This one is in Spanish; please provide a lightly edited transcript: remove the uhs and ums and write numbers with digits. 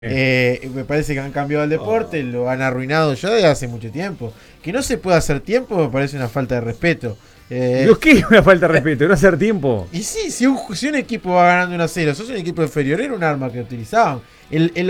Me parece que han cambiado el deporte, lo han arruinado ya desde hace mucho tiempo. Que no se pueda hacer tiempo me parece una falta de respeto. Dios, ¿qué es una falta de respeto? ¿No hacer tiempo? Y sí, si un equipo va ganando 1-0, sos un equipo inferior, era un arma que utilizaban. El